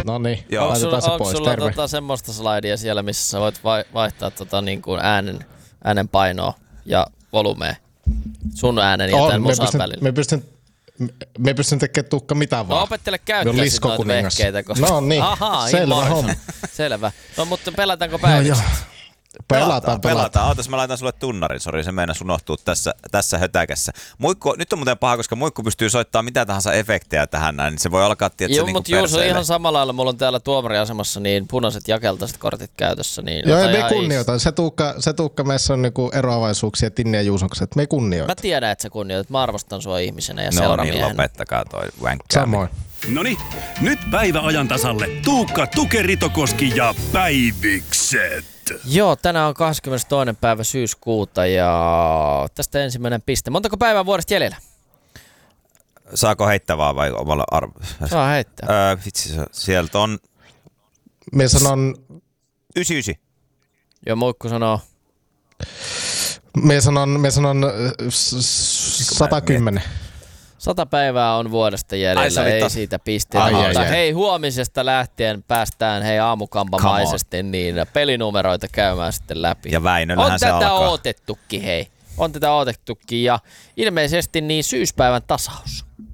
No niin, Joo. laitetaan se Onko pois. sulla Terve. semmoista slidea siellä, missä sä voit vaihtaa niin kuin äänen painoa ja volumea sun äänen ja tämän musan välillä? Me pystyn tekemään Tuukka mitä vaan. No opettele käyttää sit noita vehkeitä. Koska... No niin, Ahaa, selvä homma. Selvä. No mutta pelataanko päivitykset? Pelataan. Ootas, mä laitan sulle tunnarin, sori, se meinas unohtuu tässä hötäkässä. Muikku, nyt on muuten paha, koska Muikku pystyy soittamaan mitä tahansa efektejä tähän näin, niin se voi alkaa tietää joo, niinku mutta Juuso perseille. ihan samalla lailla, mulla on täällä tuomariasemassa niin punaiset jakeltaiset kortit käytössä. Niin joo, ja me kunnioitan. Se Tuukka meissä on niinku eroavaisuuksia Tinni ja Juuson kanssa, että me kunnioitan. Mä tiedän, että sä kunnioitat. Mä arvostan sua ihmisenä ja no seuramiehenä. niin, lopettakaa toi vänkkääminen. Samoin. Noniin, nyt päiväajan tasalle Tuukka Tukeritokoski ja Päivikset. Joo, tänään on 22. päivä syyskuuta ja tästä ensimmäinen piste. Montako päivää vuodesta jäljellä? Saako heittää vaan vai omalla Saa heittää. Vitsi, sieltä on... Me sanon... 99. Joo, Muikku sanoo... Me sanon 110. 100 päivää on vuodesta jäljellä, ei siitä pisteitä. Mutta hei, huomisesta lähtien päästään aamukampamaisesti niin pelinumeroita käymään sitten läpi. Ja Väinöllähän se alkaa. On tätä odotettukin ja ilmeisesti niin syyspäivän tasaus.